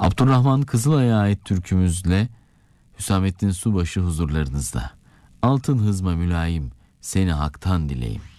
Abdurrahman Kızılay'a ait türkümüzle Hüsamettin Subaşı huzurlarınızda. Altın hızma mülayim, seni haktan dileyim.